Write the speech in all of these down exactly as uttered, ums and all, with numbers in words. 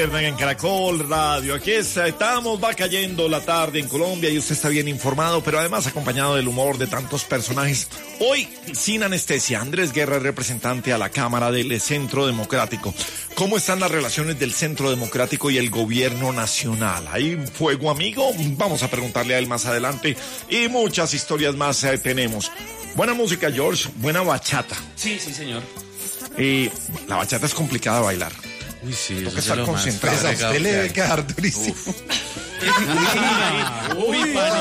En Caracol Radio, aquí está, estamos, va cayendo la tarde en Colombia y usted está bien informado, pero además acompañado del humor de tantos personajes. Hoy, sin anestesia, Andrés Guerra, representante a la Cámara del Centro Democrático. ¿Cómo están las relaciones del Centro Democrático y el gobierno nacional? ¿Hay fuego amigo? Vamos a preguntarle a él más adelante y muchas historias más eh, tenemos. Buena música, George, buena bachata. Sí, sí, señor. Y la bachata es complicada de bailar. Uy, sí, toca estar concentrado. A usted le debe quedar durísimo. Uy,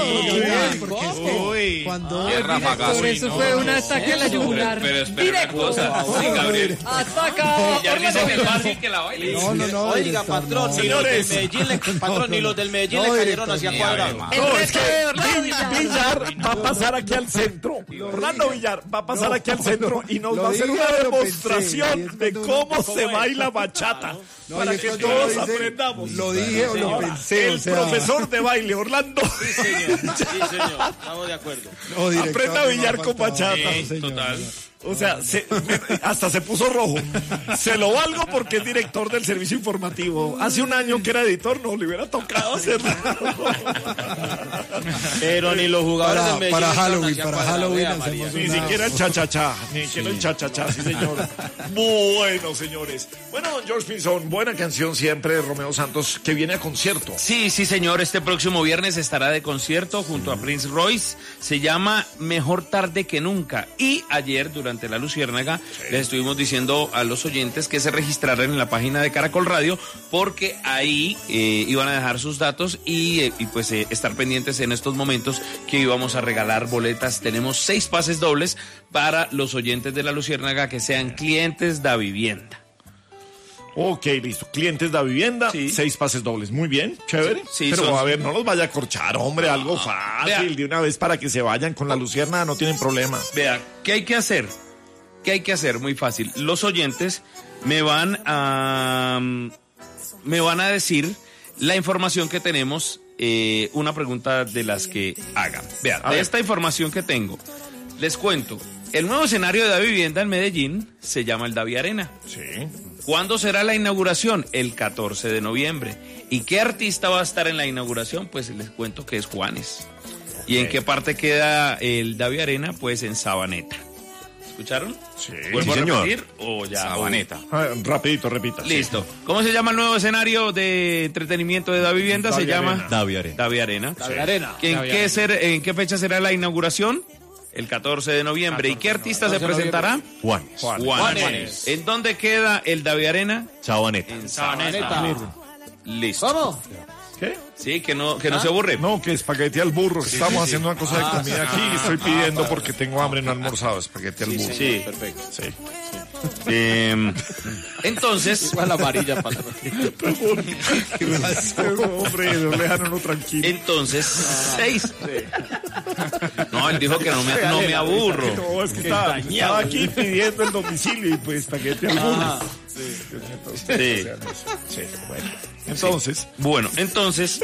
uy, cuando Por eso fue un ataque a la yugular. Pero espera una cosa, sí, Gabriel. Ataca. Ya dice que es fácil que la baile. No, no, no. Oiga, patrón, ni los del Medellín le, patrón, ni los del Medellín le cayeron hacia cuadrado. No, es que Villar va a pasar aquí al centro. Orlando Villar va a pasar aquí al centro y nos va a hacer una demostración de cómo se baila bachata. Para que todos aprendamos. Lo dije o lo pensé. El profesor de baile, Orlando. Sí, señor. Sí, señor. Estamos de acuerdo. Aprenda a billar con bachata. Sí, total. O sea, se, hasta se puso rojo. Se lo valgo porque es director del servicio informativo. Hace un año que era editor, no le hubiera tocado hacerlo. Pero ni los jugadores Para, del Medellín. para están Halloween, hacia para cuadrado, Halloween vea, hacemos María. Ni una- siquiera el cha-cha-cha, ni siquiera el cha-cha-cha, sí señor. Bueno, señores. Bueno, don George Pinzón, buena canción siempre de Romeo Santos, que viene a concierto. Sí, sí, señor. Este próximo viernes estará de concierto junto a Prince Royce. Se llama Mejor Tarde que Nunca. Y ayer, durante la Luciérnaga, sí, les estuvimos diciendo a los oyentes que se registraran en la página de Caracol Radio, porque ahí eh, iban a dejar sus datos y, eh, y pues eh, estar pendientes en estos momentos que íbamos a regalar boletas. Tenemos seis pases dobles para los oyentes de la Luciérnaga que sean clientes de vivienda. Ok, listo. Clientes de vivienda, Sí. seis pases dobles. Muy bien, chévere. Sí, sí, pero son- a ver, no los vaya a corchar, hombre, algo fácil. vea. De una vez para que se vayan con la Lucierna, no tienen problema. Vea, ¿qué hay que hacer? ¿Qué hay que hacer? Muy fácil. Los oyentes me van a me van a decir la información que tenemos, eh, una pregunta de las que hagan. Vea, A de ver. esta información que tengo, les cuento. El nuevo escenario de Da Vivienda en Medellín se llama el Davi Arena. Sí. ¿Cuándo será la inauguración? El catorce de noviembre. ¿Y qué artista va a estar en la inauguración? Pues les cuento que es Juanes. ¿Y en qué parte queda el Davi Arena? Pues en Sabaneta. ¿Escucharon? Sí. ¿Vuelvo Sí, a señor. repetir? O ya. Sabaneta. Ah, rapidito, repita. Listo. ¿Cómo se llama el nuevo escenario de entretenimiento de Da Vivienda? Davi Se llama Arena. Davi Arena. Davi Arena. La arena. ¿En qué, ser, ¿En qué fecha será la inauguración? El catorce de noviembre. ¿Y qué artista se presentará? Juanes. Juan. Juanes. ¿En dónde queda el Davi Arena? Sabaneta. En Sabaneta. Listo. ¿Cómo? ¿Qué? Sí, que no, que no se aburre. No, que espagueti al burro. que Estamos haciendo una cosa de comida aquí y estoy pidiendo porque tengo hambre, no he almorzado. Espagueti al burro. Sí. Perfecto. Sí. Eh, entonces, Igual la amarilla, patrón. Hombre, no le dejan uno tranquilo. entonces, seis. No, él dijo que no me, no me aburro. No, es que estaba, estaba aquí pidiendo el domicilio y pues espagueti al burro. Sí. Sí, bueno. Entonces, Bueno, entonces,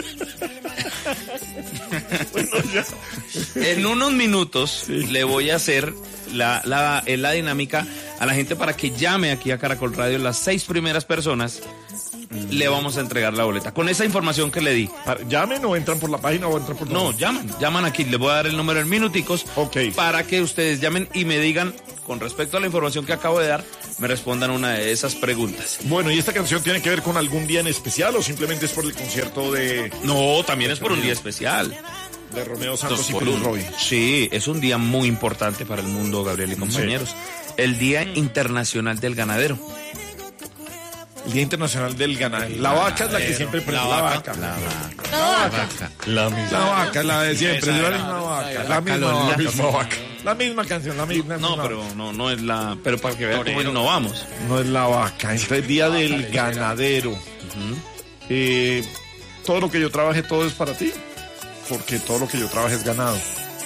bueno, ya. en unos minutos le voy a hacer la, la, eh, la dinámica a la gente para que llame aquí a Caracol Radio. Las seis primeras personas le vamos a entregar la boleta. Con esa información que le di. Para- ¿Llamen o entran por la página o entran por No, llaman, llaman aquí. Les voy a dar el número en minuticos Ok. para que ustedes llamen y me digan, con respecto a la información que acabo de dar, me respondan una de esas preguntas. Bueno, ¿y esta canción tiene que ver con algún día en especial o simplemente es por el concierto de, No, también es por un día especial. de Romeo Santos Dos y por Prince uno. Roy? Sí, es un día muy importante para el mundo, Gabriel y compañeros. El Día Internacional del Ganadero. El Día Internacional del Ganadero. La vaca es la que siempre prende. La vaca. La vaca. La misma. La vaca, la de siempre. La misma vaca. La misma vaca. La misma vaca. La misma canción, la misma. No, misma- pero no, no es la. Pero para que vean cómo innovamos. No es la vaca, es el Día del Ganadero. Eh, todo lo que yo trabaje, todo es para ti. Porque todo lo que yo trabaje es ganado.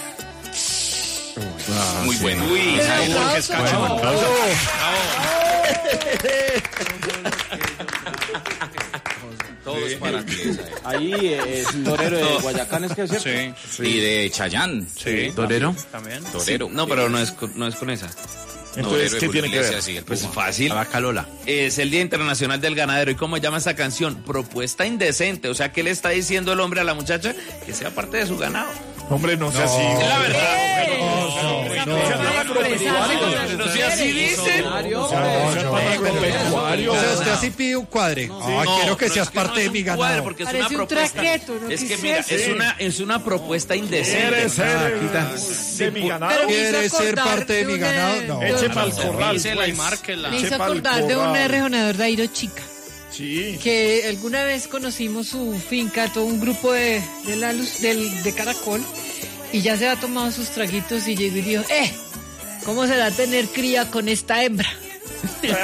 Muy bueno. Uy, Jorge es cachón. Todo es para ti. Ahí eh, es torero de Guayacán, es que es cierto. Y de Chayán. Sí. ¿Torero? También. Torero. No, pero no es, con- no es con esa. Entonces, ¿qué tiene que ver? Así, pues fácil. La vaca Lola. Es el Día Internacional del Ganadero. ¿Y cómo llama esa canción? Propuesta indecente. O sea, ¿qué le está diciendo el hombre a la muchacha? Que sea parte de su ganado. Hombre, no sea así. Es la verdad. No, si así dicen. O sea, usted así pide un cuadre. Ah, No, quiero que no, seas es que no parte es de un mi cuadre, ganado. porque es Parece una un propuesta. traqueto, ¿no? Es ¿Qué que es mira, eso? es una, es una propuesta indecente. Quiere ser de mi ganado. Pero me hizo ¿Quiere ser acordar parte de mi un, ganado? eh, No. de Eche un- pa'l corral, Dísela y pues. márquela. Me hizo Sepa el acordar de un corral. rejonador de Airo Chica, Sí. que alguna vez conocimos su finca, todo un grupo de, de la luz del, de Caracol, y ya se ha tomado sus traguitos y llegó y dijo, eh, ¿cómo será tener cría con esta hembra? Uy, de,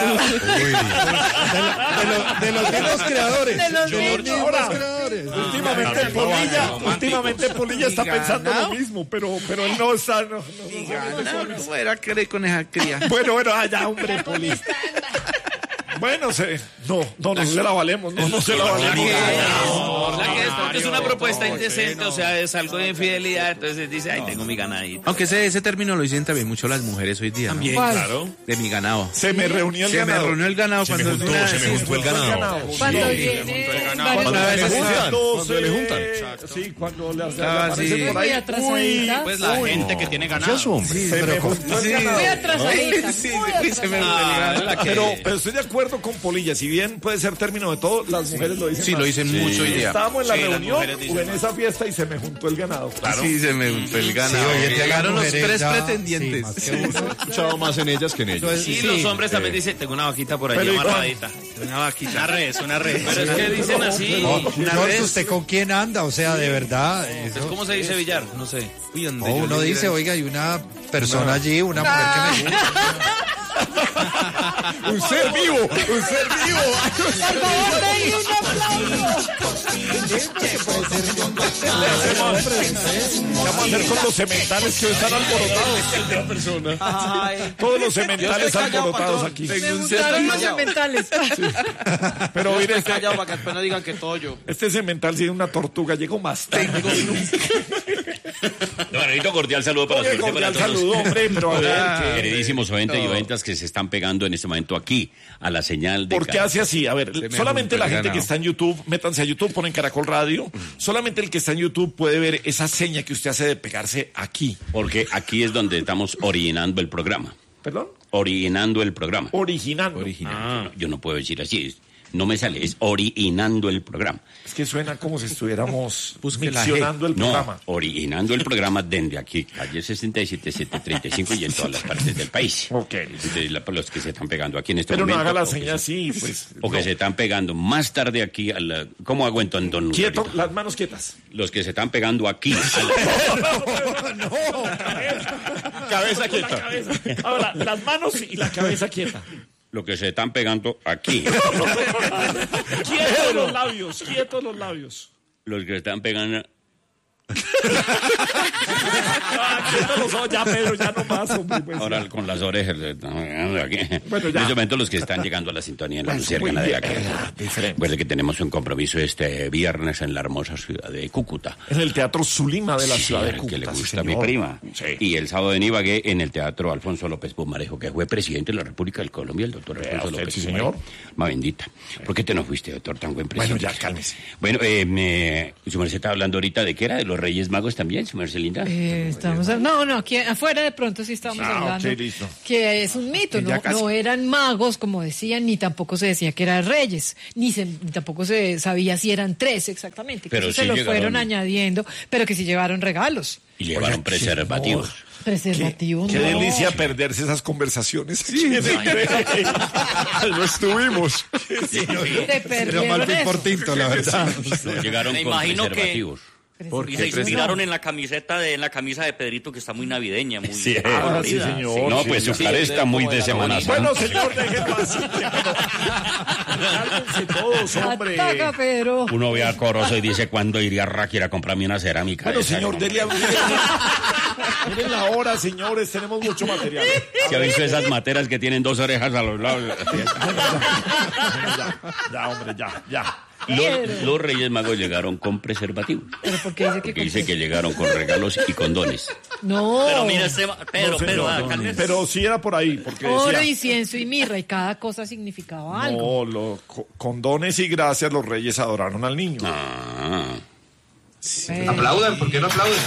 lo- de los mismos creadores. De los mismos Ahora, creadores. últimamente Polilla, últimamente Polilla está pensando lo mismo, pero, pero él no está. No, no, no, ¿Cómo era que con esa cría? Bueno, bueno, allá, hombre, Poli. Bueno, se, no, no, no se la valemos, no, no se la valemos. La que es porque es una propuesta indecente, o sea, es algo de infidelidad, entonces dice, ay, tengo mi ganadito. Aunque ese, ese término lo dicen también mucho las mujeres hoy día. ¿no? También, ¿Cuál? claro. De mi ganado. Se me reunió el Se me ganado. reunió el ganado Se me cuando juntó, una- se me sí, juntó el ganado. Cuando Sí. viene Cuando varios- Una vez le está- juntan, cuando le juntan. Sí, cuando le Ah, aparecen sí. por Muy ahí. atrasadita. Pues la gente que tiene ganado. Eso, hombre. Sí, Se pero me con- juntó el Sí. ganado. Muy atrasadita. Sí, muy sí, se me atrasadita. reunió la que- Pero, pero estoy de acuerdo con Polilla, si bien puede ser término de todo, las mujeres lo dicen Sí, más. lo dicen mucho hoy día. Estábamos en la Sí, las reunión mujeres dicen o en esa fiesta y se me juntó el ganado. Sí, se me juntó el ganado. Sí, hoy en día las Llegaron los mujeres tres ya- pretendientes. sí, más que uno. He escuchado más en ellas que en ellos. Entonces, Y sí, los hombres también dicen, tengo una vaquita por ahí Pero, ¿y amarradita. Una vaquita. Una res, una res. Pero es que dicen así. No, Una George, vez- ¿usted con quién anda? O sea, de verdad. eso- Pues, ¿cómo se dice billar? No sé. Uy, donde No, yo uno le dice, diera- oiga, hay una persona allí, una mujer que me gusta. Un ser vivo, un ser vivo. Por favor, denle un aplauso. Vamos a hacer con los sementales que hoy están alborotados. Ay, Todos los Yo sementales estoy callado, alborotados patrón. aquí. Me gustaron los sementales. Pero yo mire, estoy este, callado para que después no digan que todo yo. este semental tiene una tortuga, llegó más tarde. No, Benito, cordial saludo para Oye, usted, para cordial todos los saludo, hombre, pero a ver, ¿qué- queridísimos oyentes y oyentas que se están pegando en este momento aquí a la señal de ¿por qué Caracol. hace así? A ver, me solamente juntó la el gente que ganado. está en YouTube, métanse a YouTube, ponen Caracol Radio. Solamente el que está en YouTube puede ver esa seña que usted hace de pegarse aquí. Porque aquí es donde estamos originando el programa. ¿Perdón? Originando el programa. Originando. Ah, yo no puedo decir así, es- no me sale, es originando el programa. Es que suena como si estuviéramos Busque la miccionando el No, programa. originando el programa desde aquí, calle sesenta y siete, setecientos treinta y cinco y en todas las partes del país. Ok. Entonces, la- los que se están pegando aquí en este Pero no momento. haga la o que seña se- así, pues. O que no. se están pegando más tarde aquí a la... ¿Cómo hago entonces, don Luis, Quieto, ahorita? las manos quietas. Los que se están pegando aquí. a la- Cabeza quieta. Ahora, las manos y la cabeza quieta. Los que se están pegando aquí. Quietos los labios, quietos los labios. Los que se están pegando... Ah, quietos los ojos, ya, Pedro, ya no más, hombre. Pues, Ahora con las orejas. se están pegando aquí. Bueno, ya. En este momento los que están llegando a la sintonía en la Pues, luciérgana muy de la bien, Caracol. eh, diferente. Recuerde que tenemos un compromiso este viernes en la hermosa ciudad de Cúcuta. En el Teatro Zulima de la Sí, ciudad de que Cúcuta. le sí, gusta a mi señor. prima. Sí. Y el sábado en Ibagué en el Teatro Alfonso López Pumarejo, que fue presidente de la República de Colombia, el doctor Vea Alfonso usted, López sí, Pumarejo. señor. Ma bendita. ¿Por qué te no fuiste, doctor, tan buen Bueno, presidente? ya, cálmese. Bueno, eh, me- su merced estaba hablando ahorita de qué era, de los Reyes Magos también, su merced linda. Eh, estamos a- no, no, aquí afuera de pronto sí estamos Ah, hablando ok, listo. que es un mito, Ya no, casi. no eran magos como decían, ni tampoco se decía que eran reyes, ni, se, ni tampoco se sabía si eran tres exactamente, que Pero eso se sí lo llegaron. fueron añadiendo, pero que sí llevaron regalos, Y llevaron preservativos. preservativos. Qué no. delicia perderse esas conversaciones. Sí, No estuvimos. Se Era perdieron mal eso. por tinto, la verdad. No llegaron Me con imagino que- preservativos. Y se inspiraron en la camiseta de en la camisa de Pedrito, que está muy navideña, muy Sí, Ah, sí, colorida. señor. No, sí, pues su sí. cara está muy de Semana Santa. Bueno, señor, déjenlo así. Cálmense todos, hombre. Ataca, Pedro. Uno ve a Corozo y dice, ¿cuándo iría a Raquel a comprarme una cerámica? Bueno, de esa? señor, dele a... Miren la hora, señores, tenemos mucho material. ¿Se ha visto esas materas que tienen dos orejas a los lados? Ya, ya, hombre, ya, ya. Los, los Reyes Magos llegaron con preservativos. ¿Pero por qué dice que Porque con dice que llegaron con regalos y condones. No. Pero mira, este, Pedro, No, señor, Pedro, no, acá no, les- pero sí era por ahí, porque Oro, decía... incienso y mirra, y cada cosa significaba algo. No, los co- condones y gracias los reyes adoraron al niño. Ah. Eh, Aplaudan, ¿por qué no aplauden?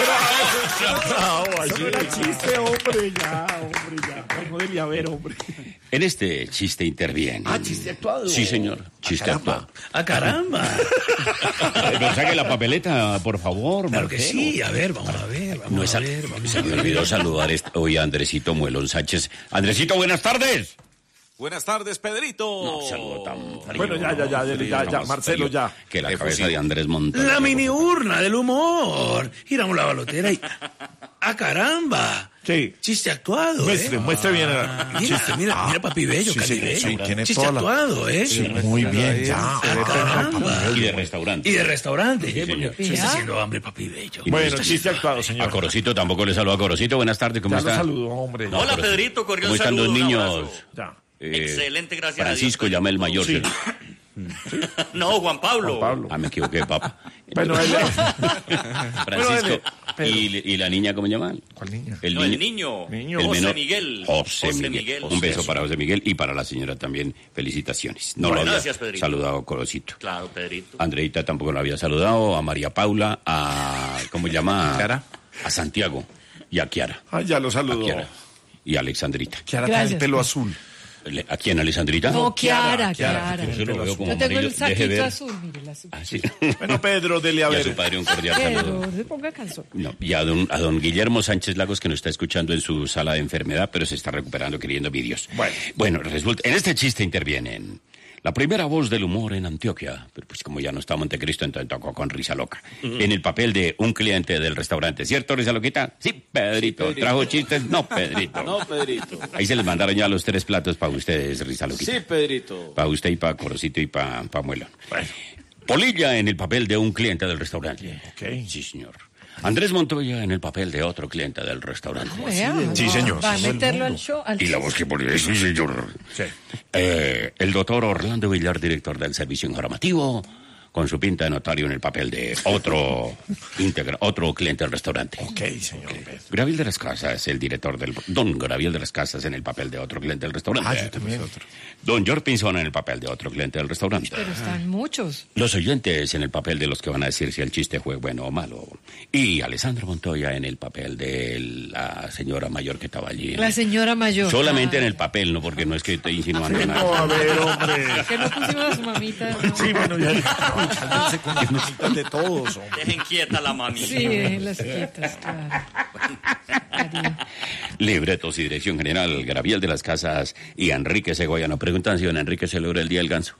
No, eso no era chiste, hombre, ya, hombre, ya. Ay, no debía haber, hombre. En este chiste interviene. Ah, chiste actuado. Sí, señor. Chiste caramba. actuado. ¡Ah, caramba! Pero saque la papeleta, por favor. Claro que Marcelo. sí. A ver, vamos a ver, vamos No es a a- ver, vamos Se a me ver. olvidó saludar est- hoy a Andresito Muelón Sánchez. Andresito, buenas tardes. Buenas tardes, Pedrito. No, saludo tan frío. Bueno, ya, ya, ya, ya, ya, ya, Más Marcelo, frío ya. Que la Qué cabeza fusil. de Andrés Montoya. La mini urna del humor. Giramos la balotera y... ¡Ah, caramba! Sí. Chiste actuado, Muestre, ¿eh? muestre bien. el Mira, chiste. mira, mira, papi bello, sí, Cali sí, bello. sí, tiene Chiste toda la- actuado, ¿eh? Sí, muy bien, ya. ¡Ah, caramba! Y de restaurante. Y de restaurante, ¿eh? señor. Porque se está haciendo hambre, papi bello. Y Bueno, nos- chiste actuado, A señor. Corocito tampoco le saludo a Corocito. Buenas tardes, ¿cómo Ya lo está? saludó, hombre. Hola, pero- Pedrito, cordial ¿Cómo están saludo, los un niños? abrazo. Ya. Eh, Excelente, gracias a Dios. Francisco llama el mayor. Sí. No, Juan Pablo. Juan Pablo. Ah, me equivoqué, papá. Bueno, él... Francisco. ¿Y, ¿Y la niña cómo se llama? ¿Cuál niña? El No, niño. el niño. Niño. El José menor. Miguel. José, José Miguel. Miguel. Un beso José. para José Miguel y para la señora también. Felicitaciones. No Bueno, lo había gracias, Pedrito. saludado Corocito. Claro, Pedrito. Andreita tampoco lo había saludado. A María Paula, a... ¿Cómo se llama? Kiara. A Santiago y a Kiara. Ah, ya lo A saludó. Kiara. Y a Alexandrita. Kiara tiene el Gracias. pelo azul. Le- ¿A quién, Alexandrita? No, Kiara, Kiara, Kiara. Yo lo veo como Yo tengo amarillo. el Deje saquito ver. azul, mire, el azul. Ah, sí. Bueno, Pedro, dele a Y a ver. su padre un cordial saludo. Pero se ponga calzón. No, y a don, a don Guillermo Sánchez Lagos, que nos está escuchando en su sala de enfermedad, pero se está recuperando queriendo vídeos. Bueno. Bueno, resulta, en este chiste intervienen la primera voz del humor en Antioquia, pero pues como ya no está Montecristo, entonces tocó con Risa Loca, en el papel de un cliente del restaurante. ¿Cierto, Risa Loquita? Sí, Pedrito. Pedrito. ¿Trajo chistes? No, Pedrito. No, Pedrito. Ahí se les mandaron ya los tres platos para ustedes, Risa Loquita. Sí, Pedrito. Para usted y para Corocito y para pa Muelón. Polilla en el papel de un cliente del restaurante. Ok. Sí, señor. Andrés Montoya en el papel de otro cliente del restaurante. Vea, Sí, no, señor. Va a Todo el meterlo mundo. al show. Al Y la voz que pone, sí, señor. Sí. Eh, el doctor Orlando Villar, director del servicio informativo, con su pinta de notario en el papel de otro integra, otro cliente del restaurante. Ok, señor Pedro. Graviel de las Casas, el director del... Don Graviel de las Casas en el papel de otro cliente del restaurante. Ah, yo también. Don George Pinzón en el papel de otro cliente del restaurante. Pero están muchos. Los oyentes en el papel de los que van a decir si el chiste fue bueno o malo. Y Alessandro Montoya en el papel de la señora mayor que estaba allí. La señora mayor. Solamente Ah, en el papel, no porque no es que esté insinuando No, nada. a ver, hombre. Que no pusimos a su mamita. ¿no? Sí, bueno, ya. Cálmense con las cositas de todos, hombre. Dejen quieta la mami. Sí, déjenlas quietas, claro. Cariño. Libretos y dirección general, Graviel de las Casas y Enrique Segoya. Nos preguntan si don Enrique celebra el Día del Ganso.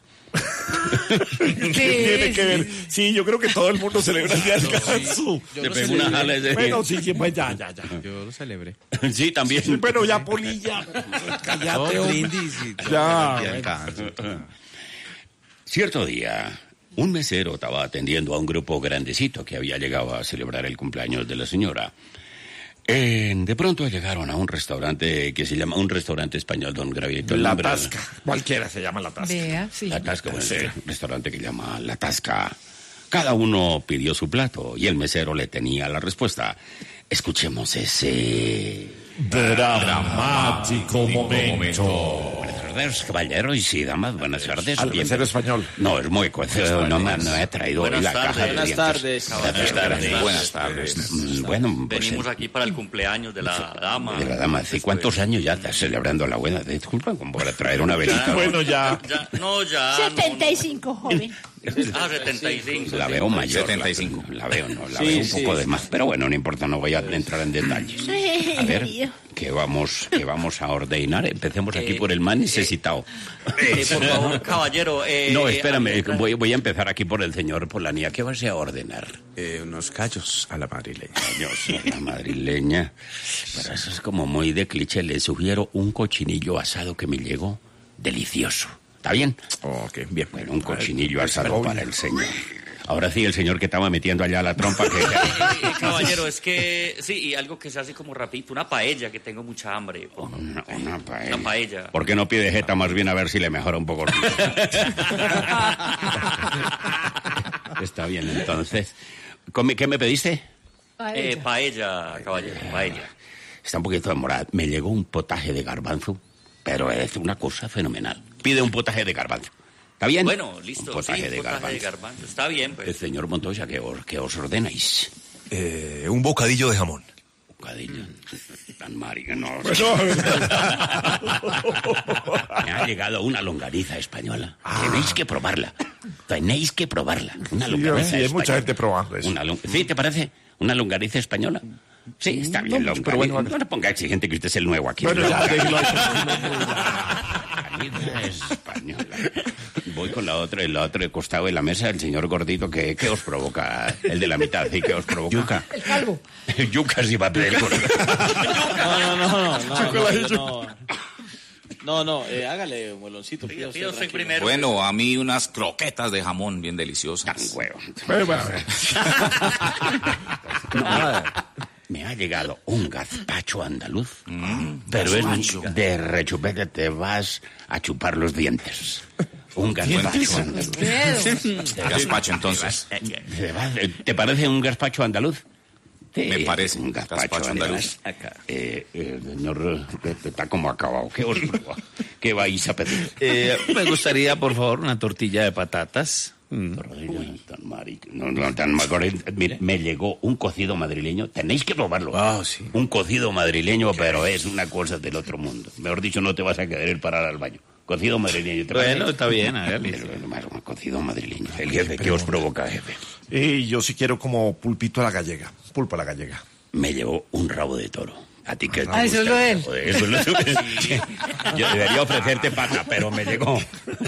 ¿Qué tiene que ver? Sí, yo creo que todo el mundo celebra el día del ganso. Le pegó una jala ese Bueno, sí, sí, pues ya, ya, ya. Yo lo celebré. Sí, también. Sí, pero ya, Polilla. Cállate, No, hombre. brindis y todo Ya, el día bueno. alcanzo. Cierto día, un mesero estaba atendiendo a un grupo grandecito que había llegado a celebrar el cumpleaños de la señora. Eh, de pronto llegaron a un restaurante que se llama, un restaurante español, don Gravito. el La nombre- Tasca. Cualquiera se llama La Tasca. Vea, sí. La Tasca, bueno, es un restaurante que llama La Tasca. Cada uno pidió su plato y el mesero le tenía la respuesta. Escuchemos ese... Dramático momento. Buenas tardes, caballeros y damas, buenas tardes. Al Bien- mesero español. No, es muy cuento, no me, no me ha traído hoy Buenas la tardes. caja de Buenas dientes. tardes. Buenas tardes. Buenas tardes. Mm, Bueno, pues, Venimos eh, aquí para el cumpleaños de la dama. de la dama, ¿hace cuántos años ya estás celebrando la buena? Disculpa, como para traer una velita. Bueno, ya. Ya, no, ya. setenta y cinco, joven. No. Ah, setenta y cinco. La veo mayor. setenta y cinco. La, la veo, no, la Sí, veo un sí, poco de sí. más. Pero bueno, no importa, no voy a entrar en detalles. A ver, ¿qué vamos, qué vamos a ordenar? Empecemos aquí por el más necesitado. Eh, por favor, caballero. eh, No, eh, espérame, administra- voy, voy a empezar aquí por el señor Polanía. ¿Qué vas a ordenar? Eh, unos callos a la madrileña. Yo soy la madrileña. Pero eso es como muy de cliché. Le sugiero un cochinillo asado que me llegó delicioso. ¿Está bien? Ok, bien. Bueno, un cochinillo asado para el señor. Ahora sí, el señor que estaba metiendo allá la trompa que... Eh, caballero, es que sí, y algo que se hace como rapidito, una paella, que tengo mucha hambre. Una, una paella. Una paella. ¿Por qué no pide jeta más bien a ver si le mejora un poco? Está bien, entonces. ¿Qué me pediste? Paella. Eh, paella, caballero, paella. Está un poquito demorada. Me llegó un potaje de garbanzo, pero es una cosa fenomenal. Pide un potaje de garbanzo. ¿Está bien? Bueno, listo. Un potaje, sí, de, potaje garbanzo. de garbanzo. Está bien, pues. El señor Montoya, ¿qué os, qué os ordenáis? Eh, un bocadillo de jamón. Bocadillo. Tan marica, no. Me ha llegado una longaniza española. Ah. Tenéis que probarla. Tenéis que probarla. Una sí, longaniza sí, hay española. mucha gente probando eso. Una long... ¿Sí, te parece? ¿Una longaniza española? Sí, está bien, no, longaniza. pero bueno, no le ponga exigente que usted es el nuevo aquí. Bueno, ya, déjelo ahí. Longaniza española. Voy con la otra, el otro de costado de la mesa, el señor gordito, ¿qué, qué os provoca? El de la mitad, ¿sí? ¿Qué os provoca? Yuca. El calvo. Yuca sí va a pedir. No, no, no, no, no, no, no. No, no, eh, hágale, mueloncito. Pido, pido usted primero. Bueno, a mí unas croquetas de jamón bien deliciosas. Tan huevo. Bueno, bueno. Me ha llegado un gazpacho andaluz, Mm, pero gazpacho. es de rechupete, te vas a chupar los dientes. Un gazpacho andaluz. Gazpacho, entonces. ¿Te, vas- ¿Te parece un gazpacho andaluz? Sí, Me parece un gazpacho, gazpacho andaluz. andaluz. Eh, eh, señor, eh, está como acabado. ¿Qué, os, ¿Qué vais a pedir? Eh, me gustaría, por favor, una tortilla de patatas. Mm. Uy, tan marica, no, no, tan marica. Mire, me llegó un cocido madrileño. Tenéis que probarlo. Ah, sí. Un cocido madrileño, pero es una cosa del otro mundo. Mejor dicho, no te vas a querer parar al baño. Cocido madrileño. ¿te Bueno, parece? está bien, hágale. Pero, bueno, un cocido madrileño. El jefe, ¿qué os provoca, jefe? Y yo sí quiero como pulpito a la gallega. Pulpo a la gallega. Me llevó un rabo de toro. A ti que te Ah, eso gusta es lo de el él. rabo de- Eso es lo de él. Yo debería ofrecerte pata, pero me llegó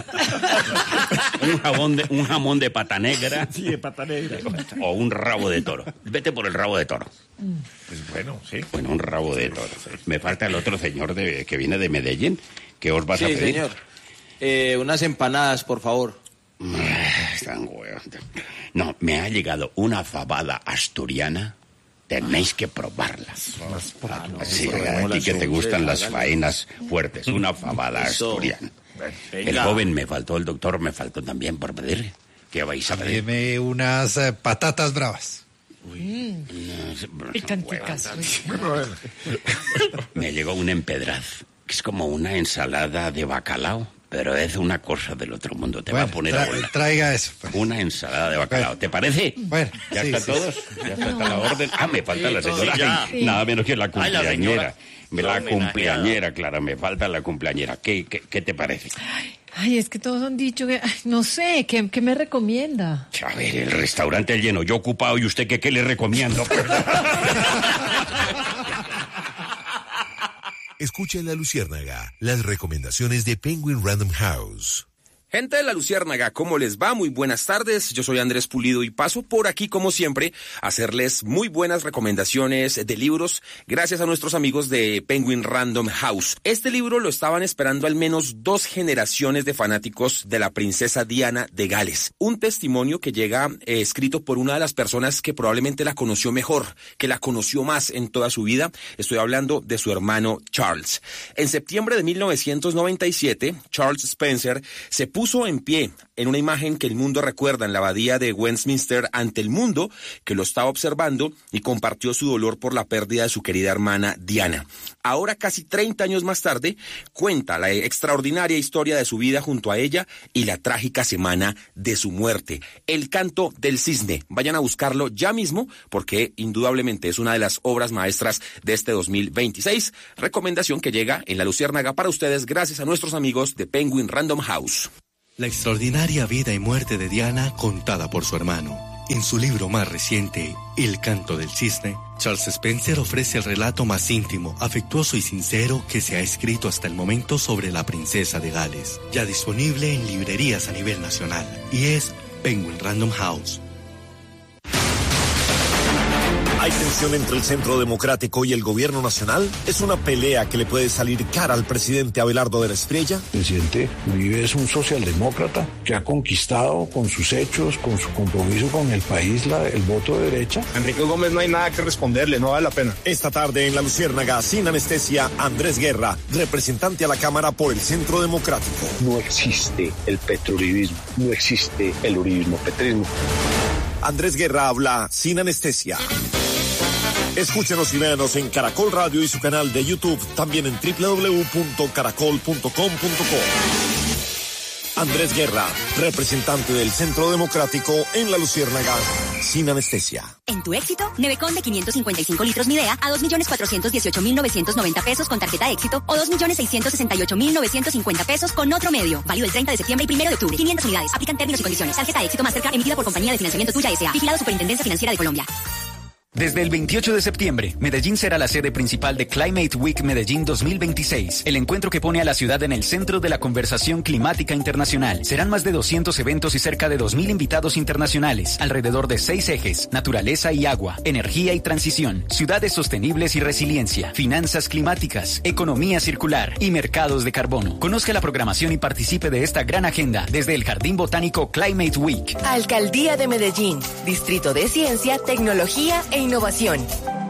un jamón de, un jamón de pata negra. Sí, de pata negra. O un rabo de toro. Vete por el rabo de toro. Pues bueno, sí. Bueno, un rabo de toro. Me falta el otro señor de, que viene de Medellín. ¿Qué os vas a Sí, pedir? señor. Eh, unas empanadas, por favor. Ah, están huevos. No, me ha llegado una fabada asturiana. Tenéis que probarlas. Ah, no, Sí, a probémoslas, ti que te hombre, gustan las hágale. faenas fuertes. Una fabada Eso. asturiana. El Venga. joven me faltó, el doctor me faltó también por pedir. ¿Qué vais a pedir? Deme unas eh, patatas bravas. Picanticas. Me llegó un empedraz, que es como una ensalada de bacalao, pero es una cosa del otro mundo. Te va a Bueno, poner a tra- volar. traiga eso, pues. Una ensalada de bacalao. ¿Te parece? Bueno, ¿Ya sí, están sí, todos? ¿Ya está la orden? Ah, me falta Sí, la todo señora. ya. Ay, nada menos que la Ay, la cumpleañera. señora. Me La la homenajeada. cumpleañera, claro, me falta la cumpleañera. ¿Qué, qué, qué te parece? Ay, es que todos han dicho que, ay, no sé, ¿qué, qué me recomienda? A ver, el restaurante lleno, yo ocupado, ¿y usted qué, qué le recomiendo? Escucha en La Luciérnaga las recomendaciones de Penguin Random House. Gente de La Luciérnaga, ¿cómo les va? Muy buenas tardes, yo soy Andrés Pulido y paso por aquí, como siempre, a hacerles muy buenas recomendaciones de libros gracias a nuestros amigos de Penguin Random House. Este libro lo estaban esperando al menos dos generaciones de fanáticos de la princesa Diana de Gales. Un testimonio que llega eh, escrito por una de las personas que probablemente la conoció mejor, que la conoció más en toda su vida. Estoy hablando de su hermano Charles. En septiembre de mil novecientos noventa y siete, Charles Spencer se puso puso en pie en una imagen que el mundo recuerda en la abadía de Westminster ante el mundo que lo estaba observando y compartió su dolor por la pérdida de su querida hermana Diana. Ahora, casi treinta años más tarde, cuenta la extraordinaria historia de su vida junto a ella y la trágica semana de su muerte. El canto del cisne. Vayan a buscarlo ya mismo porque indudablemente es una de las obras maestras de este dos mil veintiséis. Recomendación que llega en La Luciérnaga para ustedes gracias a nuestros amigos de Penguin Random House. La extraordinaria vida y muerte de Diana contada por su hermano. En su libro más reciente, El canto del cisne, Charles Spencer ofrece el relato más íntimo, afectuoso y sincero que se ha escrito hasta el momento sobre la princesa de Gales, ya disponible en librerías a nivel nacional, y es Penguin Random House. ¿Hay tensión entre el Centro Democrático y el Gobierno Nacional? ¿Es una pelea que le puede salir cara al presidente Abelardo de la Espriella? El presidente Uribe es un socialdemócrata que ha conquistado con sus hechos, con su compromiso con el país, la, el voto de derecha. Enrique Gómez no hay nada que responderle, no vale la pena. Esta tarde en La Luciérnaga, sin anestesia, Andrés Guerra, representante a la Cámara por el Centro Democrático. No existe el petrouribismo, no existe el uribismo-petrismo. Andrés Guerra habla sin anestesia. Escúchenos y véanos en Caracol Radio y su canal de YouTube, también en doble u doble u doble u punto caracol punto com punto co. Andrés Guerra, representante del Centro Democrático en La Luciérnaga, sin anestesia. En tu Éxito, Nevecon de quinientos cincuenta y cinco litros Midea a dos millones cuatrocientos dieciocho mil novecientos noventa pesos con tarjeta Éxito o dos millones seiscientos sesenta y ocho mil novecientos cincuenta pesos con otro medio. Válido el treinta de septiembre y primero de octubre. quinientas unidades. Aplican términos y condiciones. Tarjeta Éxito Mastercard emitida por Compañía de Financiamiento Tuya S A. Vigilado Superintendencia Financiera de Colombia. Desde el veintiocho de septiembre, Medellín será la sede principal de Climate Week Medellín dos mil veintiséis, el encuentro que pone a la ciudad en el centro de la conversación climática internacional. Serán más de doscientos eventos y cerca de dos mil invitados internacionales, alrededor de seis ejes: naturaleza y agua, energía y transición, ciudades sostenibles y resiliencia, finanzas climáticas, economía circular y mercados de carbono. Conozca la programación y participe de esta gran agenda desde el Jardín Botánico Climate Week. Alcaldía de Medellín, Distrito de Ciencia, Tecnología e innovación.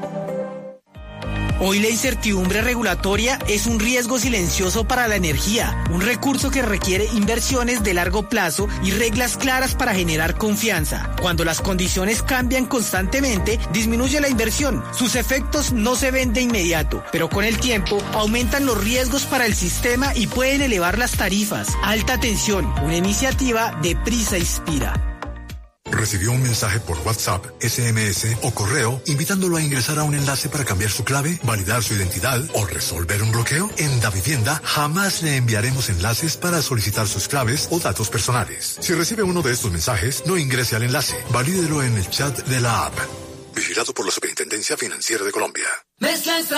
Hoy la incertidumbre regulatoria es un riesgo silencioso para la energía, un recurso que requiere inversiones de largo plazo y reglas claras para generar confianza. Cuando las condiciones cambian constantemente, disminuye la inversión. Sus efectos no se ven de inmediato, pero con el tiempo aumentan los riesgos para el sistema y pueden elevar las tarifas. Alta tensión, una iniciativa de Prisa Inspira. ¿Recibió un mensaje por WhatsApp, ese eme ese o correo invitándolo a ingresar a un enlace para cambiar su clave, validar su identidad o resolver un bloqueo? En Davivienda jamás le enviaremos enlaces para solicitar sus claves o datos personales. Si recibe uno de estos mensajes, no ingrese al enlace. Valídelo en el chat de la app. Vigilado por la Superintendencia Financiera de Colombia. Mezcla extra